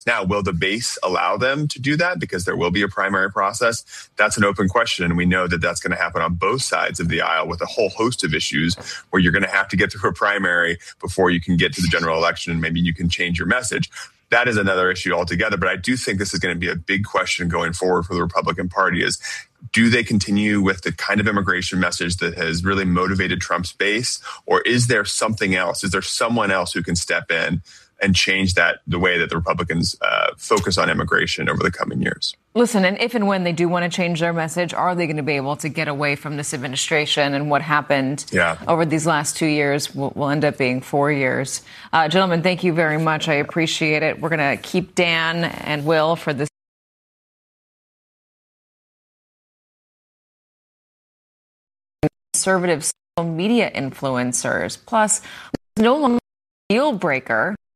Now, will the base allow them to do that because there will be a primary process? That's an open question. And we know that that's going to happen on both sides of the aisle with a whole host of issues where you're going to have to get through a primary before you can get to the general election and maybe you can change your message. That is another issue altogether. But I do think this is going to be a big question going forward for the Republican Party is, do they continue with the kind of immigration message that has really motivated Trump's base? Or is there something else? Is there someone else who can step in and change the way that the Republicans focus on immigration over the coming years? Listen, and if and when they do want to change their message, are they going to be able to get away from this administration and what happened over these last 2 years will end up being 4 years? Gentlemen, thank you very much. I appreciate it. We're going to keep Dan and Will for this. Conservative social media influencers, plus no longer a deal breaker